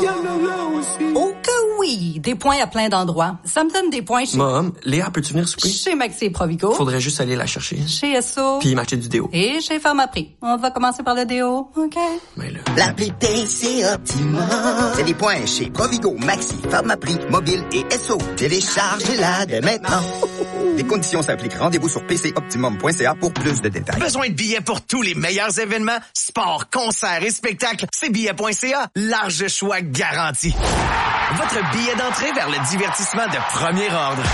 Oh que oui! Des points à plein d'endroits. Ça me donne des points chez... Mom, Léa, peux-tu venir souper? Chez Maxi et Provigo. Faudrait juste aller la chercher. Chez Esso. Puis m'acheter du déo. Et chez Pharmaprix. On va commencer par le déo, OK? Mais là... L'appli c'est Optimum. C'est des points chez Provigo, Maxi, Pharmaprix, Mobile et Esso. Téléchargez-la dès maintenant. Des conditions s'appliquent. Rendez-vous sur pcoptimum.ca pour plus de détails. Besoin de billets pour tous les meilleurs événements? Sport, concerts et spectacles? C'est billets.ca. Large choix garanti. Votre billet d'entrée vers le divertissement de premier ordre.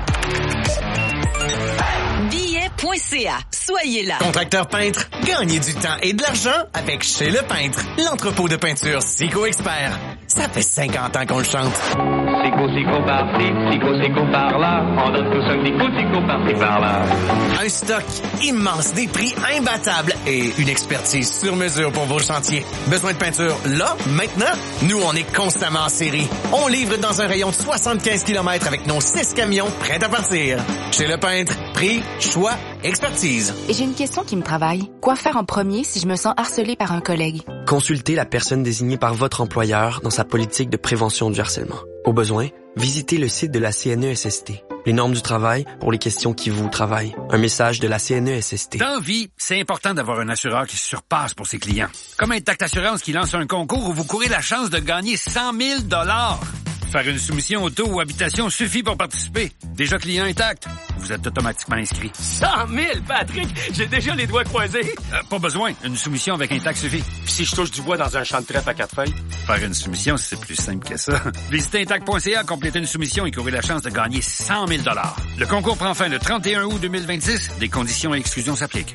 Billet.ca. Soyez là. Contracteur peintre, gagnez du temps et de l'argent avec Chez Le Peintre. L'entrepôt de peinture Sico Expert. Ça fait 50 ans qu'on le chante. Sico par-ci, Sico par-là. On donne tous un Sico par-ci par-là. Un stock immense, des prix imbattables et une expertise sur mesure pour vos chantiers. Besoin de peinture là, maintenant? Nous, on est constamment en série. On livre dans un rayon de 75 km avec nos 6 camions prêts à partir. Chez Le Peintre, prix, choix, expertise. Et j'ai une question qui me travaille. Quoi faire en premier si je me sens harcelée par un collègue? Consultez la personne désignée par votre employeur dans sa politique de prévention du harcèlement. Au besoin, visitez le site de la CNESST. Les normes du travail pour les questions qui vous travaillent. Un message de la CNESST. Dans vie, c'est important d'avoir un assureur qui surpasse pour ses clients. Comme Intact Assurance qui lance un concours où vous courez la chance de gagner 100 000 $. Faire une soumission auto ou habitation suffit pour participer. Déjà client Intact, vous êtes automatiquement inscrit. 100 000, Patrick! J'ai déjà les doigts croisés. Pas besoin. Une soumission avec Intact suffit. Puis si je touche du bois dans un champ de trèfle à 4 feuilles? Faire une soumission, c'est plus simple que ça. Visitez Intact.ca, complétez une soumission et courez la chance de gagner 100 000 $. Le concours prend fin le 31 août 2026. Des conditions et exclusions s'appliquent.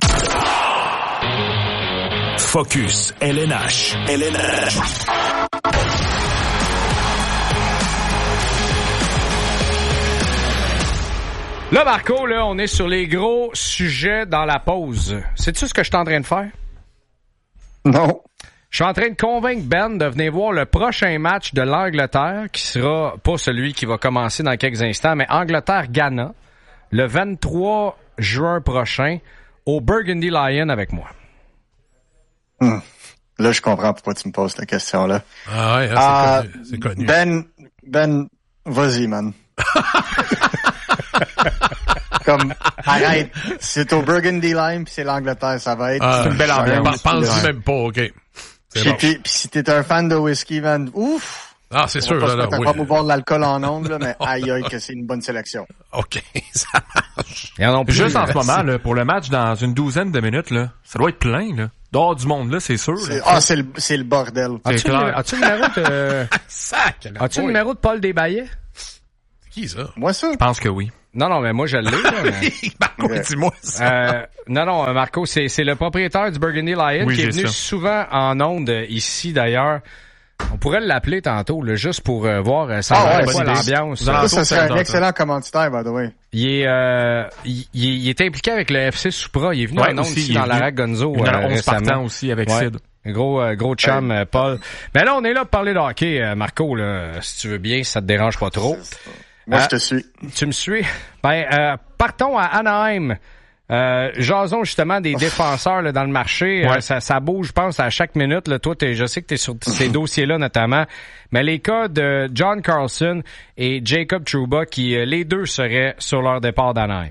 Focus LNH. Là, Marco, là, on est sur les gros sujets dans la pause. Sais-tu ce que je suis en train de faire? Non. Je suis en train de convaincre Ben de venir voir le prochain match de l'Angleterre, qui sera pas celui qui va commencer dans quelques instants, mais Angleterre-Ghana, le 23 juin prochain, au Burgundy Lion avec moi. Là, je comprends pourquoi tu me poses cette question-là. Ah ouais, c'est connu. Ben, vas-y, man. Comme, arrête. C'est au Burgundy Lime pis c'est l'Angleterre, ça va être. C'est une belle ambiance. Pense même pas, ok. Pis si t'es un fan de whisky, man, ouf! Ah, c'est sûr, là, oui. On va pas boire de l'alcool en ondes, là, mais aïe, que c'est une bonne sélection. Ok, ça marche. Juste en ce moment, là, pour le match dans une douzaine de minutes, là, ça doit être plein, là. Dehors du monde, là, c'est sûr. C'est le bordel. As-tu le numéro de Paul Desbaillets? C'est qui, ça? Moi, ça? Je pense que oui. Non, mais moi, je l'ai, là. Marco, dis-moi ça. Non, Marco, c'est le propriétaire du Burgundy Lion qui est venu souvent en ondes ici, d'ailleurs. On pourrait l'appeler tantôt, là, juste pour voir l'ambiance. Ça serait un excellent commanditaire, by the way. Il est impliqué avec le FC Soupra. Il est venu en ondes ici dans l'Arac Gonzo récemment. Aussi avec Sid. Gros chum, Paul. Mais là, on est là pour parler de hockey, Marco, là, si tu veux bien, si ça te dérange pas trop. Moi, je te suis. Tu me suis? Partons à Anaheim. Jason, justement, des défenseurs là, dans le marché. Ouais. Ça bouge, je pense, à chaque minute. Là. Toi, je sais que tu es sur ces dossiers-là, notamment. Mais les cas de John Carlson et Jacob Trouba, qui les deux seraient sur leur départ d'Anaheim.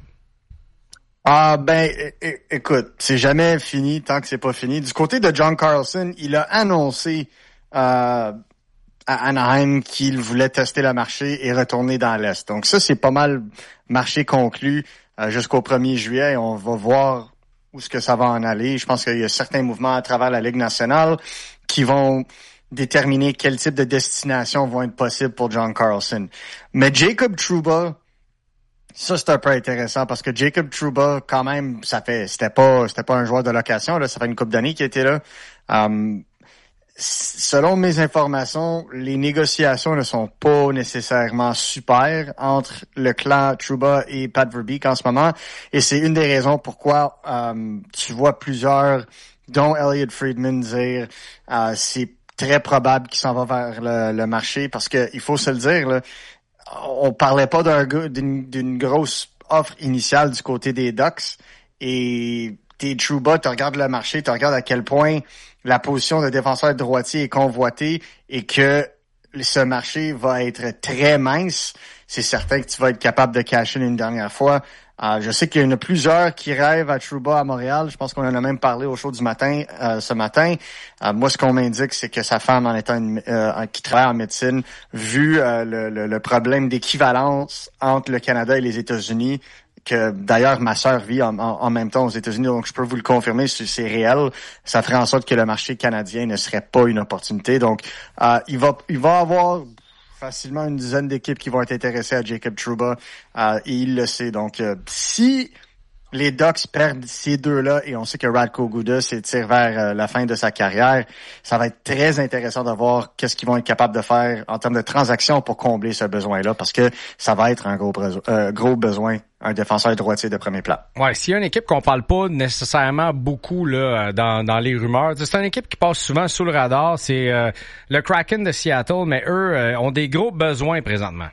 Écoute, c'est jamais fini tant que c'est pas fini. Du côté de John Carlson, il a annoncé à Anaheim qu'il voulait tester le marché et retourner dans l'Est. Donc ça, c'est pas mal marché conclu jusqu'au 1er juillet. On va voir où est-ce que ça va en aller. Je pense qu'il y a certains mouvements à travers la Ligue nationale qui vont déterminer quel type de destination vont être possibles pour John Carlson. Mais Jacob Trouba, ça c'est un peu intéressant parce que Jacob Trouba, quand même, c'était pas un joueur de location, là, ça fait une couple d'années qu'il était là. Selon mes informations, les négociations ne sont pas nécessairement super entre le clan Trouba et Pat Verbeek en ce moment. Et c'est une des raisons pourquoi tu vois plusieurs, dont Elliot Friedman, dire c'est très probable qu'il s'en va vers le marché parce que il faut se le dire, là, on parlait pas d'une grosse offre initiale du côté des Ducks et t'es Trouba, tu regardes le marché, tu regardes à quel point la position de défenseur droitier est convoitée et que ce marché va être très mince, c'est certain que tu vas être capable de cash in une dernière fois. Je sais qu'il y en a plusieurs qui rêvent à Trouba à Montréal. Je pense qu'on en a même parlé au show du matin, ce matin. Moi, ce qu'on m'indique, c'est que sa femme, en étant qui travaille en médecine, vu le problème d'équivalence entre le Canada et les États-Unis, que d'ailleurs ma sœur vit en même temps aux États-Unis, donc je peux vous le confirmer, c'est réel. Ça ferait en sorte que le marché canadien ne serait pas une opportunité. Donc, il va avoir facilement une dizaine d'équipes qui vont être intéressées à Jacob Trouba, et il le sait. Donc, si les Ducks perdent ces deux-là, et on sait que Radko Gudas s'étire vers la fin de sa carrière, ça va être très intéressant de voir qu'est-ce qu'ils vont être capables de faire en termes de transactions pour combler ce besoin-là, parce que ça va être un gros besoin, un défenseur droitier de premier plan. Ouais, s'il y a une équipe qu'on parle pas nécessairement beaucoup là dans les rumeurs, c'est une équipe qui passe souvent sous le radar, c'est le Kraken de Seattle, mais eux ont des gros besoins présentement.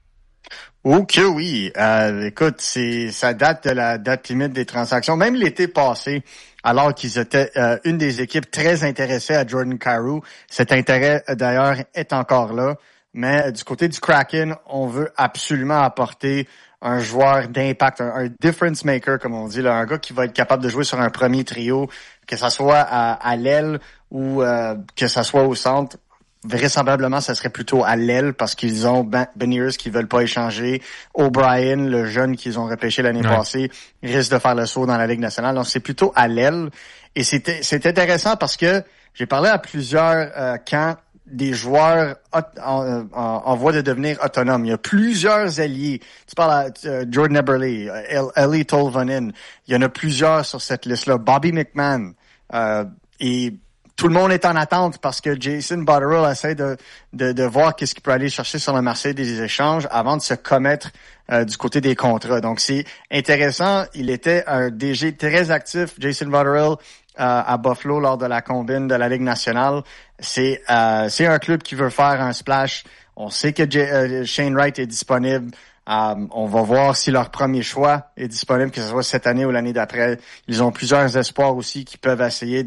Oh que oui. Écoute, ça date de la date limite des transactions. Même l'été passé, alors qu'ils étaient une des équipes très intéressées à Jordan Kyrou, cet intérêt d'ailleurs est encore là. Mais du côté du Kraken, on veut absolument apporter un joueur d'impact, un difference maker, comme on dit, là, un gars qui va être capable de jouer sur un premier trio, que ça soit à l'aile ou que ça soit au centre. Vraisemblablement, ça serait plutôt à l'aile parce qu'ils ont Beniers qui veulent pas échanger. O'Brien, le jeune qu'ils ont repêché l'année passée, risque de faire le saut dans la Ligue nationale. Donc, c'est plutôt à l'aile. Et c'est intéressant parce que j'ai parlé à plusieurs camps des joueurs en voie de devenir autonomes. Il y a plusieurs alliés. Tu parles à Jordan Eberle, Eeli Tolvanen. Il y en a plusieurs sur cette liste-là. Bobby McMahon. Et tout le monde est en attente parce que Jason Botterill essaie de voir qu'est-ce qu'il peut aller chercher sur le marché des échanges avant de se commettre du côté des contrats. Donc, c'est intéressant. Il était un DG très actif, Jason Botterill, à Buffalo lors de la combine de la Ligue nationale. C'est un club qui veut faire un splash. On sait que Shane Wright est disponible. On va voir si leur premier choix est disponible, que ce soit cette année ou l'année d'après. Ils ont plusieurs espoirs aussi qui peuvent essayer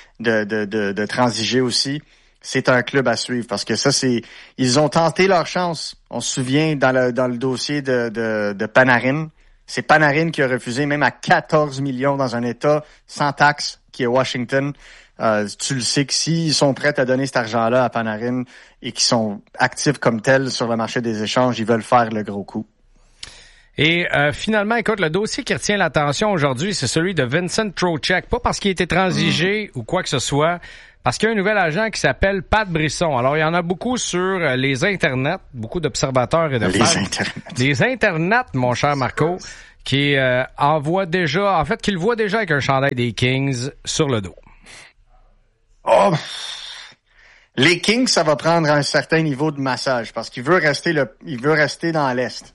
de transiger aussi. C'est un club à suivre parce que ça, ils ont tenté leur chance. On se souvient dans le dossier de Panarin. C'est Panarin qui a refusé même à 14 millions dans un État sans taxe qui est Washington. Tu le sais que s'ils sont prêts à donner cet argent-là à Panarin et qu'ils sont actifs comme tels sur le marché des échanges, ils veulent faire le gros coup. Et finalement, écoute, le dossier qui retient l'attention aujourd'hui, c'est celui de Vincent Trocheck. Pas parce qu'il a été transigé ou quoi que ce soit, parce qu'il y a un nouvel agent qui s'appelle Pat Brisson. Alors, il y en a beaucoup sur les internets, beaucoup d'observateurs et de fans. Les internets, mon cher Marco, qui envoient déjà, en fait, qu'il voit déjà avec un chandail des Kings sur le dos. Oh, les Kings, ça va prendre un certain niveau de massage parce qu'il veut rester dans l'Est.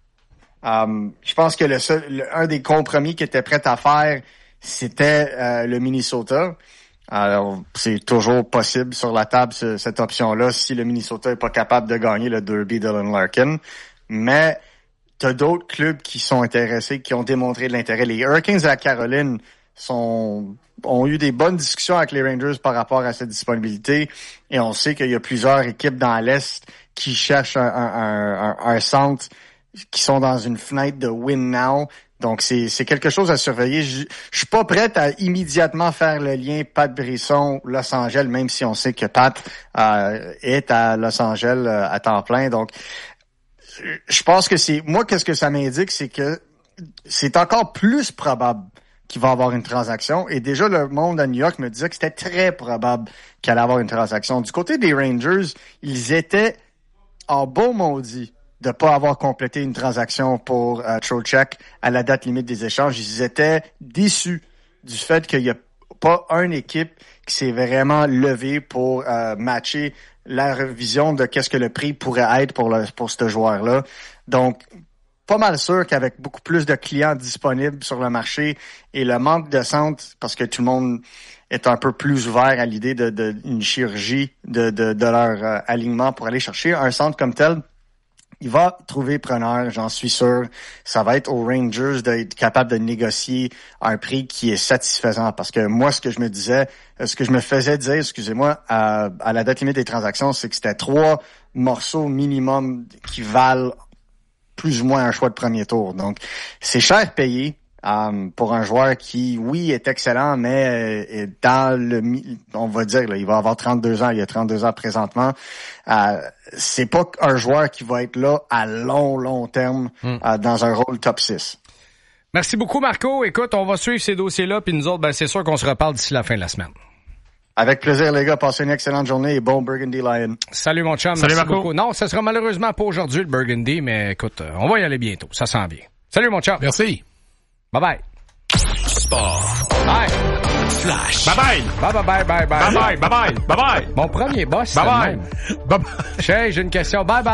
Je pense que un des compromis qu'il était prêt à faire, c'était le Minnesota. Alors, c'est toujours possible sur la table cette option-là si le Minnesota est pas capable de gagner le Derby Dylan Larkin. Mais t'as d'autres clubs qui sont intéressés, qui ont démontré de l'intérêt. Les Hurricanes de la Caroline ont eu des bonnes discussions avec les Rangers par rapport à cette disponibilité et on sait qu'il y a plusieurs équipes dans l'Est qui cherchent un centre, qui sont dans une fenêtre de win now. Donc, c'est quelque chose à surveiller. Je suis pas prête à immédiatement faire le lien Pat Brisson, Los Angeles, même si on sait que Pat est à Los Angeles à temps plein. Donc, je pense que qu'est-ce que ça m'indique, c'est que c'est encore plus probable qu'il va avoir une transaction. Et déjà, le monde à New York me disait que c'était très probable qu'il allait avoir une transaction. Du côté des Rangers, ils étaient en beau maudit de pas avoir complété une transaction pour Trocheck à la date limite des échanges. Ils étaient déçus du fait qu'il n'y a pas une équipe qui s'est vraiment levée pour matcher la révision de qu'est-ce que le prix pourrait être pour ce joueur-là. Donc, pas mal sûr qu'avec beaucoup plus de clients disponibles sur le marché et le manque de centre, parce que tout le monde est un peu plus ouvert à l'idée d'une chirurgie de leur alignement pour aller chercher un centre comme tel, il va trouver preneur, j'en suis sûr. Ça va être aux Rangers d'être capable de négocier un prix qui est satisfaisant. Parce que moi, ce que je me faisais dire, à la date limite des transactions, c'est que c'était 3 morceaux minimum qui valent plus ou moins un choix de premier tour. Donc, c'est cher payé pour un joueur qui, oui, est excellent, mais est dans on va dire, là, il va avoir 32 ans, il a 32 ans présentement. C'est pas un joueur qui va être là à long terme dans un rôle top 6. Merci beaucoup, Marco. Écoute, on va suivre ces dossiers-là, puis nous autres, c'est sûr qu'on se reparle d'ici la fin de la semaine. Avec plaisir, les gars. Passez une excellente journée et bon Burgundy Lion. Salut, mon chum. Salut, merci Marco. beaucoup. Non, ça sera malheureusement pas aujourd'hui, le Burgundy, mais écoute, on va y aller bientôt. Ça sent bien. Salut, mon chum. Merci. Bye-bye. Sport. Bye. Flash. Bye-bye. Bye-bye. Bye-bye, bye-bye, bye-bye. Mon premier boss, c'est Bye-bye. le même. Bye-bye. Chez, j'ai une question. Bye.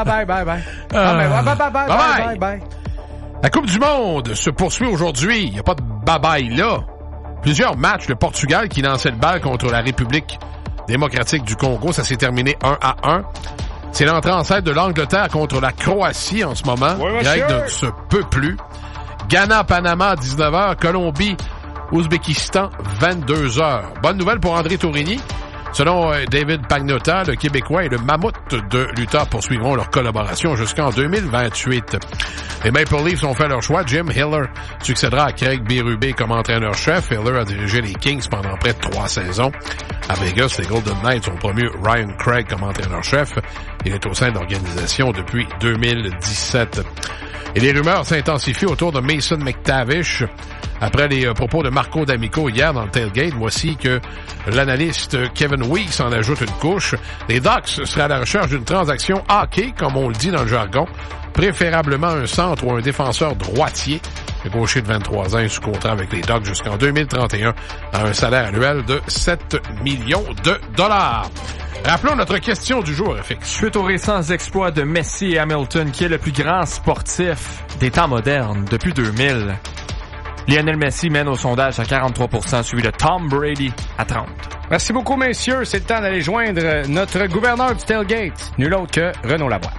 Bye. La Coupe du Monde se poursuit aujourd'hui. Il n'y a pas de bye-bye là. Plusieurs matchs. Le Portugal qui lançait le bal contre la République démocratique du Congo. Ça s'est terminé 1-1. C'est l'entrée en scène de l'Angleterre contre la Croatie en ce moment. Oui, Grec ne se peut plus. Ghana, Panama à 19h. Colombie, Ouzbékistan, 22h. Bonne nouvelle pour André Tourigny. Selon David Pagnotta, le Québécois et le Mammouth de l'Utah poursuivront leur collaboration jusqu'en 2028. Les Maple Leafs ont fait leur choix. Jim Hiller succédera à Craig Berube comme entraîneur-chef. Hiller a dirigé les Kings pendant près de 3 saisons. À Vegas, les Golden Knights ont promu Ryan Craig comme entraîneur-chef. Il est au sein de l'organisation depuis 2017. Et les rumeurs s'intensifient autour de Mason McTavish. Après les propos de Marco D'Amico hier dans le tailgate, voici que l'analyste Kevin Weeks en ajoute une couche. Les Ducks seraient à la recherche d'une transaction hockey, comme on le dit dans le jargon, préférablement un centre ou un défenseur droitier. Le gaucher de 23 ans est sous contrat avec les Ducks jusqu'en 2031 à un salaire annuel de 7 millions de dollars. Rappelons notre question du jour, FX. Suite aux récents exploits de Messi et Hamilton, qui est le plus grand sportif des temps modernes depuis 2000, Lionel Messi mène au sondage à 43%, suivi de Tom Brady à 30%. Merci beaucoup, messieurs. C'est le temps d'aller joindre notre gouverneur du tailgate, nul autre que Renaud Lavoie.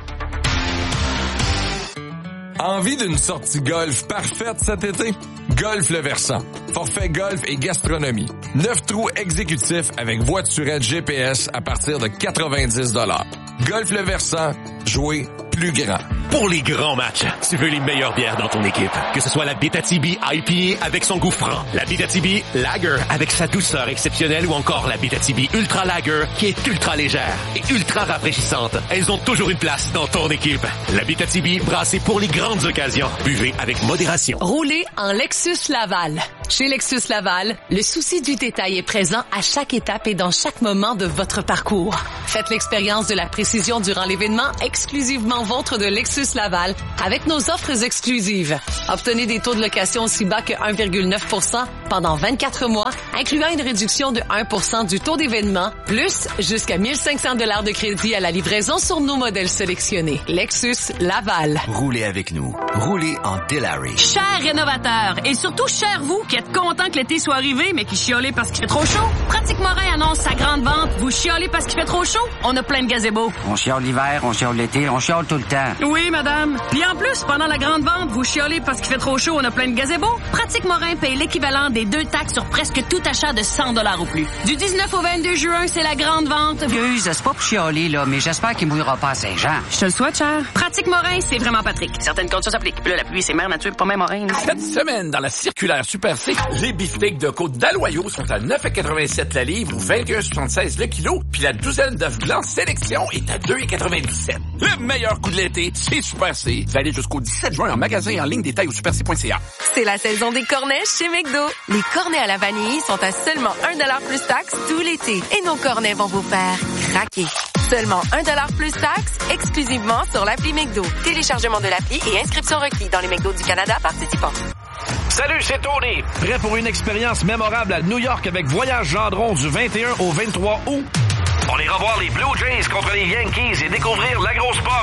Envie d'une sortie golf parfaite cet été? Golf Le Versant. Forfait golf et gastronomie. 9 trous exécutifs avec voiturette GPS à partir de 90 $. Golf Le Versant, jouer plus grand. Pour les grands matchs, tu veux les meilleures bières dans ton équipe. Que ce soit la Abitibi IPA avec son goût franc, la Abitibi Lager avec sa douceur exceptionnelle ou encore la Abitibi Ultra Lager qui est ultra légère et ultra rafraîchissante. Elles ont toujours une place dans ton équipe. La Abitibi brassée pour les grandes occasions. Buvez avec modération. Roulez en Lexus Laval. Chez Lexus Laval, le souci du détail est présent à chaque étape et dans chaque moment de votre parcours. Faites l'expérience de la précision durant l'événement exclusivement vôtre de Lexus Laval avec nos offres exclusives. Obtenez des taux de location aussi bas que 1,9% pendant 24 mois, incluant une réduction de 1% du taux d'événement, plus jusqu'à 1 500 $ de crédit à la livraison sur nos modèles sélectionnés. Lexus Laval. Roulez avec nous. Roulez en Delary. Chers rénovateurs, et surtout chers vous qui êtes contents que l'été soit arrivé, mais qui chiolez parce qu'il fait trop chaud, Pratique Morin annonce sa grande vente. Vous chiolez parce qu'il fait trop chaud? On a plein de gazebos. On chiole l'hiver, on chiole l'été, on chiole tout le temps. Oui, madame. Puis en plus, pendant la grande vente, vous chiolez parce qu'il fait trop chaud, on a plein de gazebos. Pratique Morin paye l'équivalent des 2 taxes sur presque tout achat de 100 $ ou plus. Du 19 au 22 juin, c'est la grande vente. Excuse, c'est pas pour chialer, là, mais j'espère qu'il mouillera pas à Saint-Jean. Je te le souhaite, cher. Pratique Morin, c'est vraiment Patrick. Certaines conditions s'appliquent. Puis là, la pluie, c'est mère nature, pas même Morin. Cette semaine, dans la circulaire Super C, les beefsteaks de côte d'Aloyau sont à 9,87 la livre ou 21,76 le kilo, puis la douzaine d'œufs blancs sélection est à 2,97. Le meilleur coup de l'été, c'est Super C. Valide jusqu'au 17 juin en magasin et en ligne, détail au superc.ca. C'est la saison des cornets chez McDo. Les cornets à la vanille sont à seulement 1$ plus taxes tout l'été. Et nos cornets vont vous faire craquer. Seulement 1$ plus taxes, exclusivement sur l'appli McDo. Téléchargement de l'appli et inscription requis dans les McDo du Canada participants. Salut, c'est Tony. Prêt pour une expérience mémorable à New York avec Voyage Gendron du 21 au 23 août? On ira voir les Blue Jays contre les Yankees et découvrir la grosse pomme.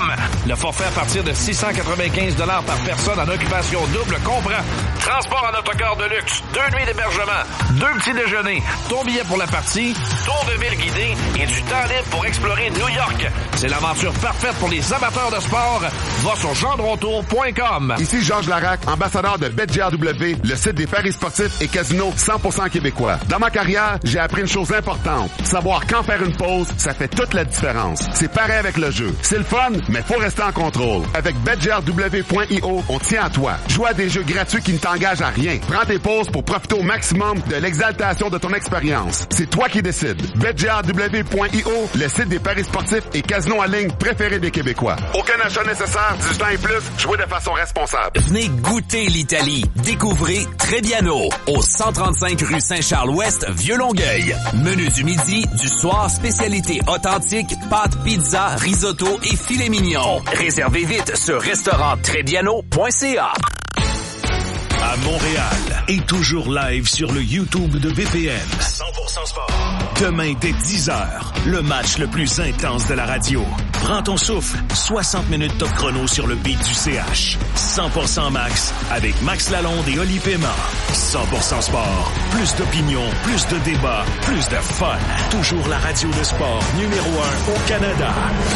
Le forfait à partir de 695 $ par personne en occupation double comprend transport en autocar de luxe, 2 nuits d'hébergement, 2 petits déjeuners, ton billet pour la partie, tour de ville guidé et du temps libre pour explorer New York. C'est l'aventure parfaite pour les amateurs de sport. Va sur jeandrontour.com. Ici Georges Larac, ambassadeur de BetGRW, le site des paris sportifs et casinos 100% québécois. Dans ma carrière, j'ai appris une chose importante. Savoir quand faire une pause, ça fait toute la différence. C'est pareil avec le jeu. C'est le fun, mais faut rester en contrôle. Avec BetGRW.io, on tient à toi. Joue à des jeux gratuits qui ne t'engagent à rien. Prends tes pauses pour profiter au maximum de l'exaltation de ton expérience. C'est toi qui décides. BetGRW.io, le site des paris sportifs et casinos en ligne préférés des Québécois. Aucun achat nécessaire, 18 ans et plus, jouez de façon responsable. Venez goûter l'Italie. Découvrez Trebbiano, au 135 rue Saint-Charles-Ouest, Vieux-Longueuil. Menu du midi, du soir, spécialité authentique, pâtes, pizza, risotto et filet mignon. Réservez vite sur restauranttrebbiano.ca. À Montréal et toujours live sur le YouTube de BPM. 100% sport. Demain dès 10h, le match le plus intense de la radio. Prends ton souffle, 60 minutes top chrono sur le beat du CH. 100% Max avec Max Lalonde et Oli Paiement. 100% sport, plus d'opinion, plus de débats, plus de fun. Toujours la radio de sport numéro 1 au Canada.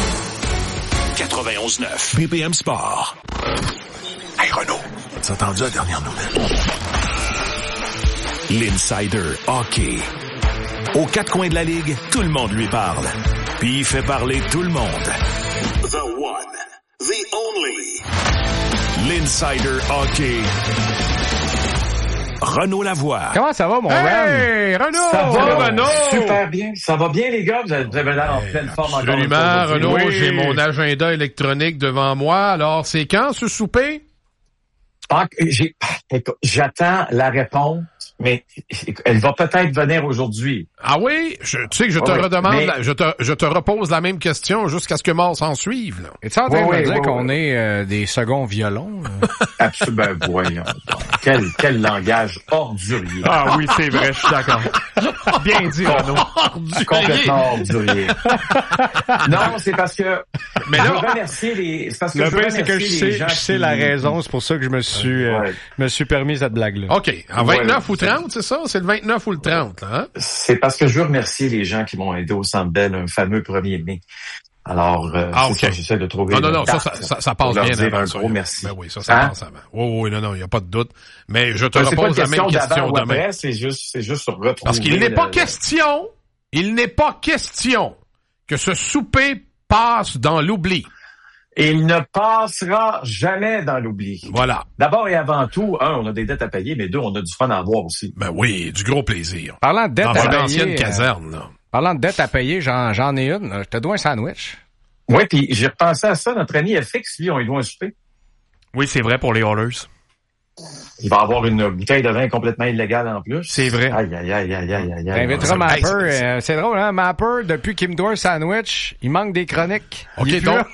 91.9 BPM Sport. Hey Renaud, t'as entendu la dernière nouvelle? L'Insider Hockey. Aux quatre coins de la ligue, tout le monde lui parle. Puis il fait parler tout le monde. The one, the only. L'Insider Hockey. Renaud Lavoie. Comment ça va, mon Hey, Renaud! Ça va, Salut, Renaud! Super bien. Ça va bien, les gars? Vous avez l'air en pleine forme encore. Absolument, Renaud. Oui. J'ai mon agenda électronique devant moi. Alors, c'est quand ce souper? J'attends la réponse, mais elle va peut-être venir aujourd'hui. Ah oui? Tu sais que je te redemande, je te repose la même question jusqu'à ce que mort s'en suive. Là. Es-tu en train de me dire qu'on est des seconds violons? Absolument, voyons. Quel langage ordurier. Ah oui, c'est vrai, je suis d'accord. Bien dit, Renaud. Complètement ordurier. Non, c'est parce que Mais là, je veux remercier les... C'est parce que le je veux pire, c'est que remercier les gens je sais qui... la raison. C'est pour ça que je me suis permis cette blague-là. OK. En 29 ou 30, c'est ça? C'est le 29 ou le 30, là, hein? C'est parce que je veux remercier les gens qui m'ont aidé au Centre Bell un fameux 1er mai. Alors, c'est ça, j'essaie de trouver... Non, ça passe bien. Dire un ça, gros merci. Ben oui, ça passe avant. Oui, non, il n'y a pas de doute. Mais je te repose la même question demain. Après, c'est juste retrouver... Parce qu'il n'est pas question que ce souper passe dans l'oubli. Il ne passera jamais dans l'oubli. Voilà. D'abord et avant tout, on a des dettes à payer, mais deux, on a du fun à avoir aussi. Ben oui, du gros plaisir. Parlant de dettes à payer... Dans une ancienne caserne, là. Parlant de dettes à payer, j'en ai une. Je te dois un sandwich. Oui, puis j'ai repensé à ça. Notre ami FX, lui, on lui doit un souper. Oui, c'est vrai pour les Oilers. Il va avoir une bouteille de vin complètement illégale en plus. C'est vrai. Aïe. T'inviteras Mapper. C'est drôle, hein? Mapper, depuis qu'il me doit un sandwich, il manque des chroniques. OK, donc,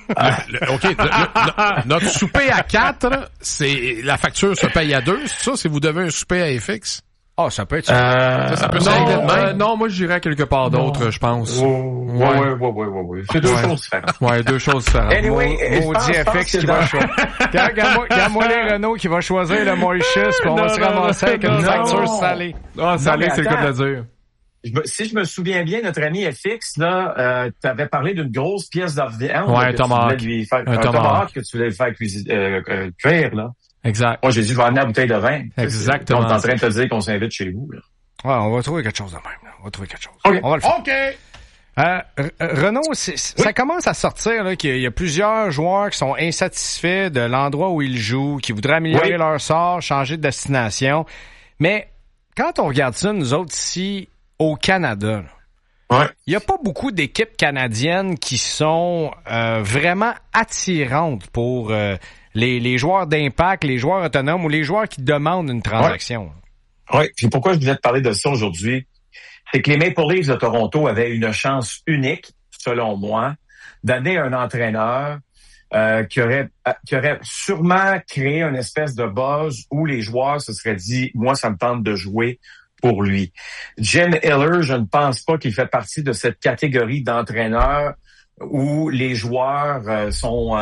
notre souper à 4, c'est, la facture se paye à 2, c'est ça? Si vous devez un souper à FX? Ah, ça peut être ça peut être non, moi, j'irais quelque part d'autre, je pense. Oui. C'est deux choses différentes. Ouais, deux choses différentes. Anyway, Maudit FX qui va choisir. Regarde-moi les Renault qui va choisir le Mauritius, puis on va se ramasser avec une facture salée. Ah, salée, c'est le cas de le dire. Si je me souviens bien, notre ami FX, là, t'avais parlé d'une grosse pièce de viande. Ouais, un tomahawk. Un tomahawk que tu voulais faire cuire, là. Exact. Moi, j'ai dit, je vais amener la bouteille de vin. Exactement. On est en train de te dire qu'on s'invite chez vous, là. Ouais, on va trouver quelque chose de même, là. On va trouver quelque chose. Okay. On va le faire. OK. Renaud, ça commence à sortir, là, qu'il y a plusieurs joueurs qui sont insatisfaits de l'endroit où ils jouent, qui voudraient améliorer leur sort, changer de destination. Mais, quand on regarde ça, nous autres, ici, au Canada, il n'y a pas beaucoup d'équipes canadiennes qui sont vraiment attirantes pour les joueurs d'impact, les joueurs autonomes ou les joueurs qui demandent une transaction. Oui, puis pourquoi je voulais te parler de ça aujourd'hui, c'est que les Maple Leafs de Toronto avaient une chance unique, selon moi, d'amener un entraîneur qui aurait sûrement créé une espèce de buzz où les joueurs se seraient dit « Moi, ça me tente de jouer pour lui ». Jim Hiller, je ne pense pas qu'il fait partie de cette catégorie d'entraîneurs où les joueurs sont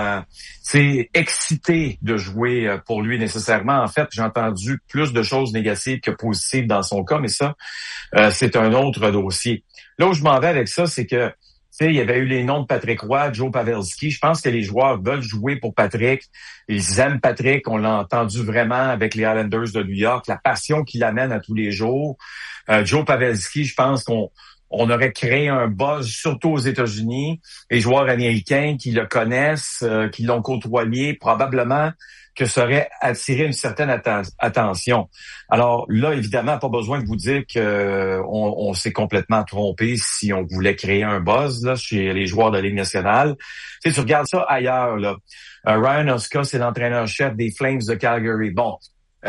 excités de jouer pour lui nécessairement. En fait, j'ai entendu plus de choses négatives que positives dans son cas, mais ça, c'est un autre dossier. Là où je m'en vais avec ça, c'est que il y avait eu les noms de Patrick Roy, Joe Pavelski. Je pense que les joueurs veulent jouer pour Patrick. Ils aiment Patrick. On l'a entendu vraiment avec les Islanders de New York, la passion qu'il amène à tous les jours. Joe Pavelski, je pense qu'on aurait créé un buzz, surtout aux États-Unis. Les joueurs américains qui le connaissent, qui l'ont côtoyé, probablement que ça aurait attiré une certaine attention. Alors là, évidemment, pas besoin de vous dire que on s'est complètement trompé si on voulait créer un buzz là chez les joueurs de la Ligue nationale. Tu sais, tu regardes ça ailleurs, là. Ryan Huska, c'est l'entraîneur-chef des Flames de Calgary. Bon,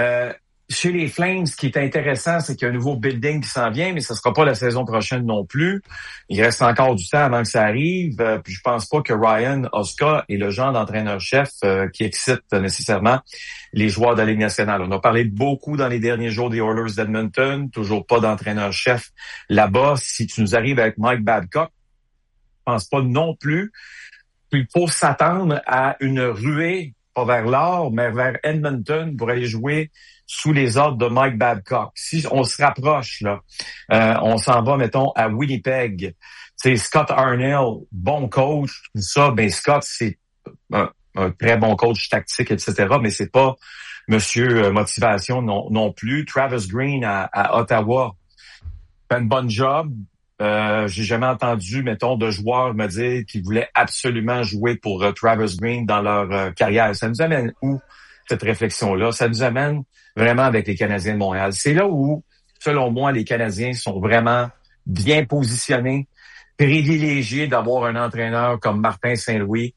chez les Flames, ce qui est intéressant, c'est qu'il y a un nouveau building qui s'en vient, mais ça sera pas la saison prochaine non plus. Il reste encore du temps avant que ça arrive. Puis je pense pas que Ryan Huska est le genre d'entraîneur-chef qui excite nécessairement les joueurs de la Ligue nationale. On a parlé beaucoup dans les derniers jours des Oilers d'Edmonton, toujours pas d'entraîneur-chef là-bas. Si tu nous arrives avec Mike Babcock, je pense pas non plus. Puis pour s'attendre à une ruée, pas vers l'or, mais vers Edmonton pour aller jouer sous les ordres de Mike Babcock. Si on se rapproche, là, on s'en va, mettons, à Winnipeg. C'est Scott Arniel, bon coach, tout ça. Ben Scott, c'est un très bon coach tactique, etc., mais c'est pas monsieur motivation non plus. Travis Green à Ottawa fait une bonne job. J'ai jamais entendu, mettons, de joueurs me dire qu'ils voulaient absolument jouer pour Travis Green dans leur carrière. Ça nous amène où, cette réflexion-là? Ça nous amène vraiment avec les Canadiens de Montréal. C'est là où, selon moi, les Canadiens sont vraiment bien positionnés, privilégiés d'avoir un entraîneur comme Martin Saint-Louis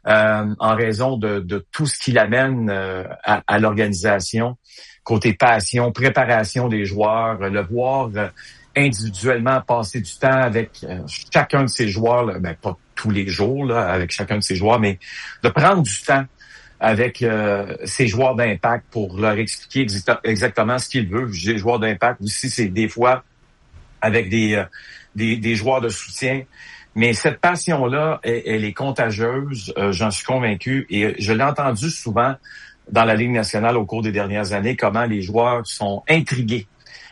en raison de tout ce qu'il amène à l'organisation, côté passion, préparation des joueurs, le voir individuellement passer du temps avec chacun de ces joueurs, là, ben pas tous les jours là, avec chacun de ces joueurs, mais de prendre du temps avec ces joueurs d'impact pour leur expliquer exactement ce qu'ils veulent. J'ai des joueurs d'impact aussi, c'est des fois avec des joueurs de soutien. Mais cette passion-là, elle est contagieuse, j'en suis convaincu. Et je l'ai entendu souvent dans la Ligue nationale au cours des dernières années, comment les joueurs sont intrigués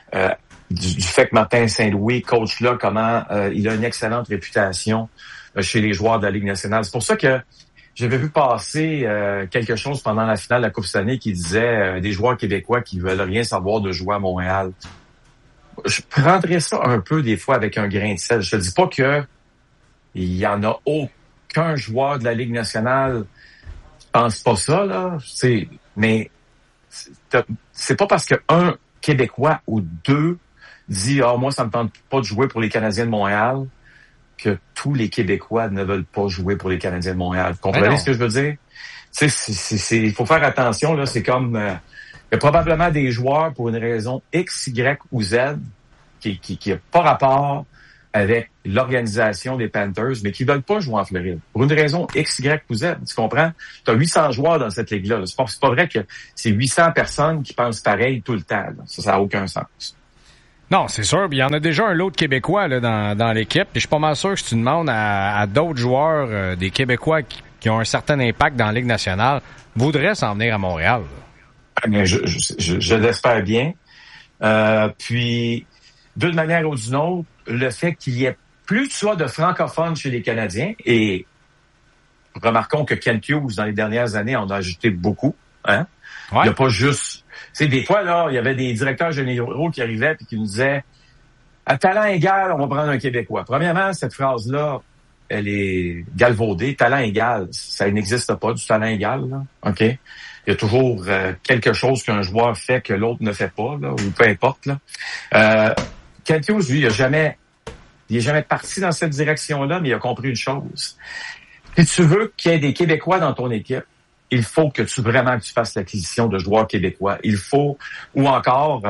du fait que Martin Saint-Louis, coach là, comment il a une excellente réputation chez les joueurs de la Ligue nationale. C'est pour ça que j'avais vu passer quelque chose pendant la finale de la Coupe Stanley qui disait des joueurs québécois qui veulent rien savoir de jouer à Montréal. Je prendrais ça un peu des fois avec un grain de sel. Je te dis pas que il y en a aucun joueur de la Ligue nationale qui pense pas ça, là. Mais c'est pas parce que un Québécois ou deux dit « Ah, moi, ça me tente pas de jouer pour les Canadiens de Montréal » que tous les Québécois ne veulent pas jouer pour les Canadiens de Montréal. Vous comprenez ce que je veux dire? Il faut faire attention, là. C'est comme... il y a probablement des joueurs pour une raison X, Y ou Z qui a pas rapport avec l'organisation des Panthers, mais qui veulent pas jouer en Floride. Pour une raison X, Y ou Z, tu comprends? Tu as 800 joueurs dans cette ligue-là. C'est pas vrai que c'est 800 personnes qui pensent pareil tout le temps. Là. Ça n'a aucun sens. Non, c'est sûr. Il y en a déjà un lot de Québécois là, dans l'équipe. Puis je suis pas mal sûr que si tu demandes à d'autres joueurs, des Québécois qui ont un certain impact dans la Ligue nationale, voudraient s'en venir à Montréal. Mais je l'espère bien. Puis, d'une manière ou d'une autre, le fait qu'il y ait plus de choix de francophones chez les Canadiens, et remarquons que Kent Hughes, dans les dernières années, en a ajouté beaucoup. Hein? Ouais. Il n'y a pas juste... Tu sais, des fois, là, il y avait des directeurs généraux qui arrivaient et qui nous disaient « À talent égal, on va prendre un Québécois ». Premièrement, cette phrase-là, elle est galvaudée. Talent égal, ça n'existe pas, du talent égal. Là. OK? Il y a toujours quelque chose qu'un joueur fait que l'autre ne fait pas, là, ou peu importe. Là. Kent Hughes, lui, il est jamais parti dans cette direction-là, mais il a compris une chose. Si tu veux qu'il y ait des Québécois dans ton équipe, il faut que tu fasses l'acquisition de joueurs québécois. Il faut, ou encore,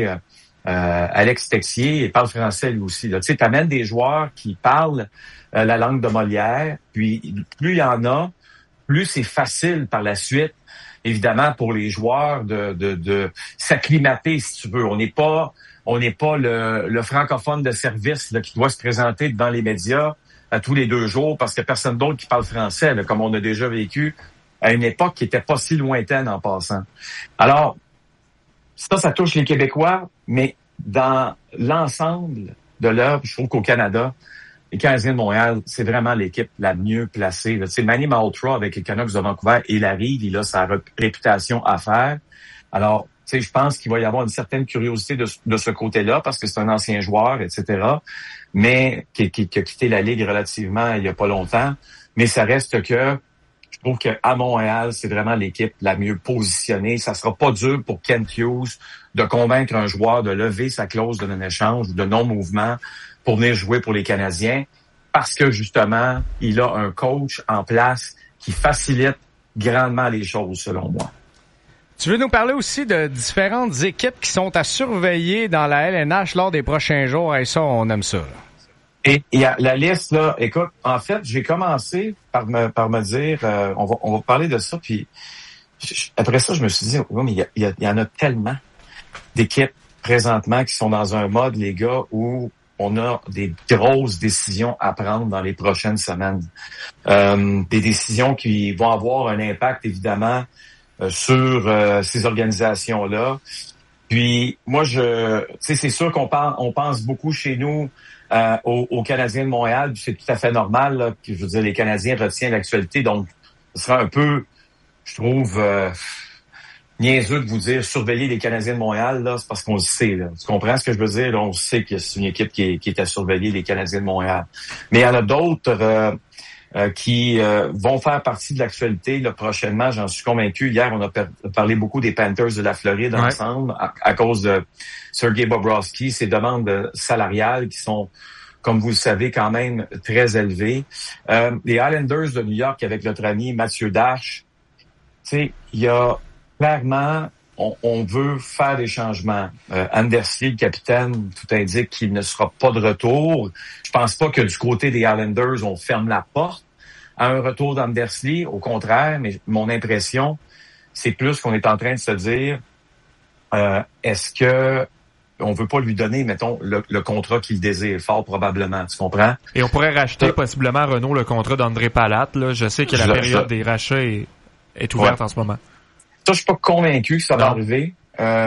Alex Texier, il parle français lui aussi. Tu sais, t'amènes des joueurs qui parlent la langue de Molière, puis plus il y en a, plus c'est facile par la suite, évidemment, pour les joueurs de s'acclimater, si tu veux. On n'est pas le francophone de service là, qui doit se présenter devant les médias à tous les 2 jours parce que personne d'autre qui parle français, là, comme on a déjà vécu à une époque qui était pas si lointaine en passant. Alors, ça touche les Québécois, mais dans l'ensemble de l'œuvre, je trouve qu'au Canada, les Canadiens de Montréal, c'est vraiment l'équipe la mieux placée. Tu sais, Manny Malhotra avec les Canucks de Vancouver, il arrive, il a sa réputation à faire. Alors, tu sais, je pense qu'il va y avoir une certaine curiosité de ce côté-là parce que c'est un ancien joueur, etc. Mais qui a quitté la Ligue relativement il y a pas longtemps. Mais ça reste que je trouve qu'à Montréal, c'est vraiment l'équipe la mieux positionnée. Ça sera pas dur pour Kent Hughes de convaincre un joueur de lever sa clause de non-échange ou de non-mouvement pour venir jouer pour les Canadiens parce que, justement, il a un coach en place qui facilite grandement les choses, selon moi. Tu veux nous parler aussi de différentes équipes qui sont à surveiller dans la LNH lors des prochains jours? Et ça, on aime ça, là. Et la liste, là, écoute, en fait, j'ai commencé par me dire, on va parler de ça, puis après ça, je me suis dit, oui, mais il y en a tellement d'équipes présentement qui sont dans un mode, les gars, où on a des grosses décisions à prendre dans les prochaines semaines. Des décisions qui vont avoir un impact, évidemment, sur ces organisations-là. Puis, moi, tu sais, c'est sûr on pense beaucoup chez nous aux Canadiens de Montréal, c'est tout à fait normal, là, que, je veux dire, les Canadiens retiennent l'actualité, donc ce sera un peu, je trouve, niaiseux de vous dire surveiller les Canadiens de Montréal, là, c'est parce qu'on le sait, là. Tu comprends ce que je veux dire? Là, on sait que c'est une équipe qui est à surveiller, les Canadiens de Montréal. Mais il y en a d'autres qui vont faire partie de l'actualité là, prochainement, j'en suis convaincu. Hier, on a parlé beaucoup des Panthers de la Floride ensemble à cause de Sergei Bobrovsky, ses demandes salariales qui sont, comme vous le savez, quand même très élevées. Les Islanders de New York avec notre ami Mathieu Dash, tu sais, il y a clairement, on veut faire des changements. Andersley, le capitaine, tout indique qu'il ne sera pas de retour. Je pense pas que du côté des Islanders, on ferme la porte à un retour d'Andersley. Au contraire, mais mon impression, c'est plus qu'on est en train de se dire, est-ce que on veut pas lui donner, mettons, le contrat qu'il désire, fort probablement, tu comprends? Et on pourrait racheter possiblement, Renaud, le contrat d'André Palat. Là. Je sais que la période des rachats est ouverte en ce moment. Ça, je suis pas convaincu que ça va arriver.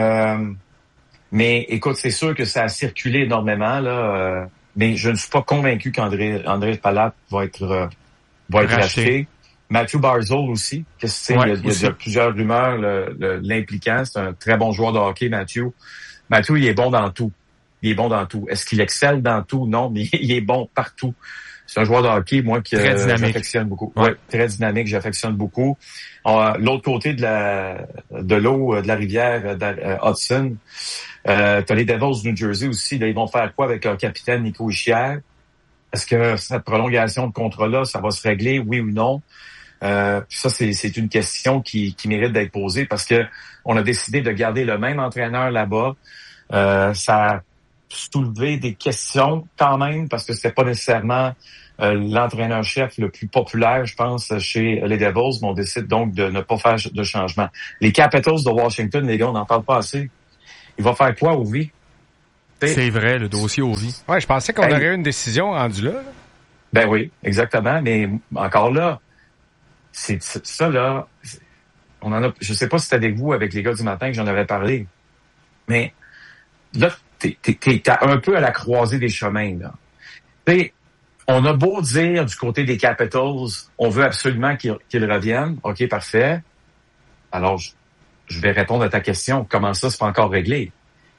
Mais écoute, c'est sûr que ça a circulé énormément, là. Mais je ne suis pas convaincu qu'André Palat va être racheté. Matthew Barzal aussi. Il y a plusieurs rumeurs l'impliquant. C'est un très bon joueur de hockey, Matthew. Matthew, il est bon dans tout. Est-ce qu'il excelle dans tout? Non, mais il est bon partout. C'est un joueur de hockey, moi, que j'affectionne beaucoup. Ouais, très dynamique, j'affectionne beaucoup. L'autre côté de l'eau, de la rivière Hudson, t'as les Devils du New Jersey aussi. Là, ils vont faire quoi avec leur capitaine Nico Hischier? Est-ce que cette prolongation de contrat-là, ça va se régler, oui ou non? Ça, c'est une question qui mérite d'être posée parce que on a décidé de garder le même entraîneur là-bas. Ça a soulevé des questions quand même parce que c'était pas nécessairement l'entraîneur-chef le plus populaire, je pense, chez les Devils, mais on décide donc de ne pas faire de changement. Les Capitals de Washington, les gars, on n'en parle pas assez. Il va faire quoi, Ovi? C'est vrai, le dossier Ovi. Ouais, je pensais qu'on aurait eu une décision rendue là. Ben oui, exactement, mais encore là, c'est ça là, on en a, je sais pas si c'était avec vous, avec les gars du matin que j'en avais parlé, mais là, t'es un peu à la croisée des chemins, là. T'sais, on a beau dire du côté des Capitals, on veut absolument qu'ils reviennent. OK, parfait. Alors, je vais répondre à ta question. Comment ça, c'est pas encore réglé?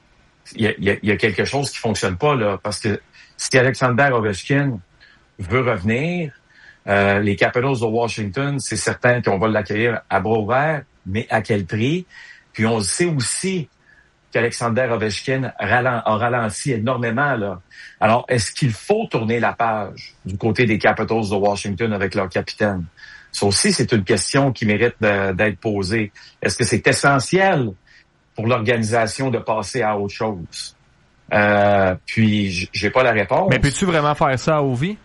Il y a quelque chose qui fonctionne pas, là, parce que si Alexander Ovechkin veut revenir, les Capitals de Washington, c'est certain qu'on va l'accueillir à bras ouverts, mais à quel prix? Puis on sait aussi qu'Alexander Ovechkin a ralenti énormément, là. Alors, est-ce qu'il faut tourner la page du côté des Capitals de Washington avec leur capitaine? Ça aussi, c'est une question qui mérite d'être posée. Est-ce que c'est essentiel pour l'organisation de passer à autre chose? Puis, j'ai pas la réponse. Mais peux-tu vraiment faire ça à Ovi?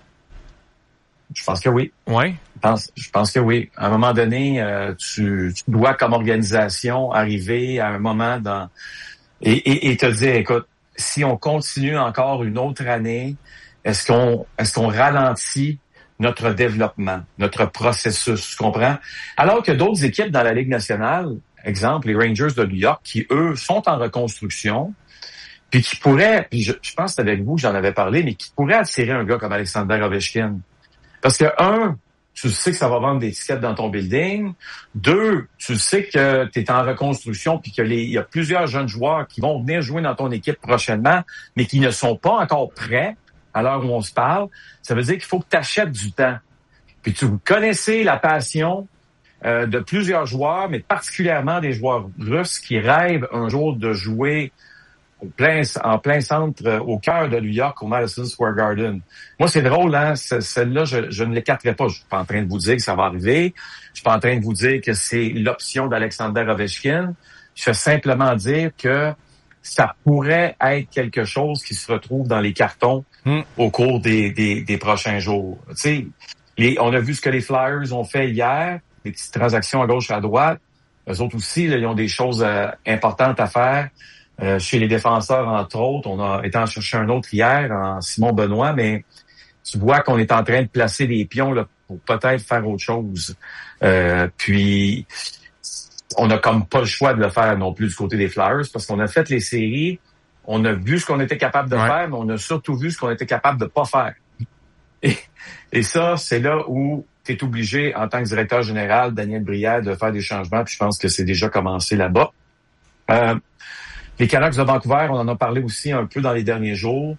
Je pense que oui. Oui? Je pense que oui. À un moment donné, tu dois, comme organisation, arriver à un moment et te dire, écoute, si on continue encore une autre année est-ce qu'on ralentit notre développement, notre processus, tu comprends? Alors que d'autres équipes dans la Ligue nationale, exemple les Rangers de New York, qui eux sont en reconstruction, puis qui pourraient, puis je pense que c'est avec vous que j'en avais parlé, mais qui pourraient attirer un gars comme Alexander Ovechkin. Parce que tu sais que ça va vendre des tickets dans ton building. 2, tu sais que tu es en reconstruction puis qu'il y a plusieurs jeunes joueurs qui vont venir jouer dans ton équipe prochainement, mais qui ne sont pas encore prêts à l'heure où on se parle. Ça veut dire qu'il faut que tu achètes du temps. Puis vous connaissez la passion de plusieurs joueurs, mais particulièrement des joueurs russes qui rêvent un jour de jouer en plein centre, au cœur de New York, au Madison Square Garden. Moi, c'est drôle, hein? Celle-là, je ne l'écarterai pas. Je suis pas en train de vous dire que ça va arriver. Je suis pas en train de vous dire que c'est l'option d'Alexander Ovechkin. Je fais simplement dire que ça pourrait être quelque chose qui se retrouve dans les cartons au cours des prochains jours. Tu sais, on a vu ce que les Flyers ont fait hier, des petites transactions à gauche et à droite. Eux autres aussi, là, ils ont des choses importantes à faire. Chez les défenseurs, entre autres, on a été en chercher un autre hier, en Simon Benoît, mais tu vois qu'on est en train de placer des pions là, pour peut-être faire autre chose. Puis, on n'a comme pas le choix de le faire non plus du côté des Flyers, parce qu'on a fait les séries, on a vu ce qu'on était capable de faire, mais on a surtout vu ce qu'on était capable de pas faire. Et ça, c'est là où tu es obligé, en tant que directeur général, Daniel Brière, de faire des changements, puis je pense que c'est déjà commencé là-bas. Les Canucks de Vancouver, on en a parlé aussi un peu dans les derniers jours.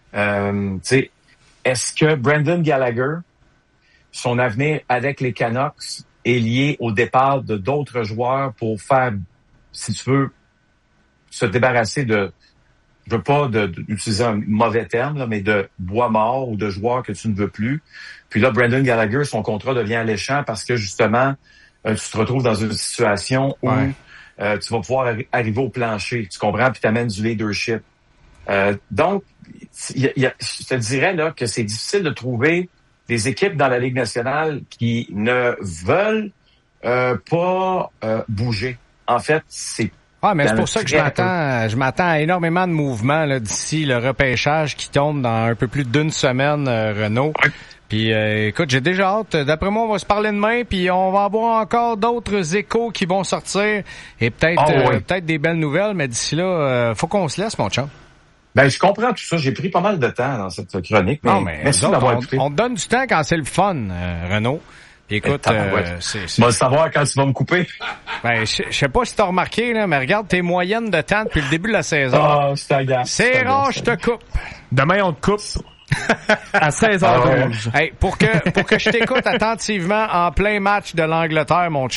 Est-ce que Brendan Gallagher, son avenir avec les Canucks, est lié au départ de d'autres joueurs pour faire, si tu veux, se débarrasser de, je veux pas d'utiliser un mauvais terme, là, mais de bois mort ou de joueurs que tu ne veux plus. Puis là, Brendan Gallagher, son contrat devient alléchant parce que justement, tu te retrouves dans une situation où tu vas pouvoir arriver au plancher, tu comprends, puis t'amènes du leadership. Donc, je te dirais là que c'est difficile de trouver des équipes dans la Ligue nationale qui ne veulent pas bouger. En fait, c'est mais c'est pour ça que je m'attends à énormément de mouvements là, d'ici le repêchage qui tombe dans un peu plus d'une semaine, Renaud. Puis écoute, j'ai déjà hâte. D'après moi, on va se parler demain, puis on va avoir encore d'autres échos qui vont sortir et peut-être des belles nouvelles, mais d'ici là, faut qu'on se laisse, mon chum. Ben, je comprends tout ça. J'ai pris pas mal de temps dans cette chronique. Mais merci d'avoir écouté. On te donne du temps quand c'est le fun, Renaud. Écoute, tu vas savoir quand tu vas me couper. Ben, je sais pas si t'as remarqué, là, mais regarde tes moyennes de temps depuis le début de la saison. Je t'agace. C'est rare, je te coupe. Demain, on te coupe. À 16h12. Hey, pour que je t'écoute attentivement en plein match de l'Angleterre, mon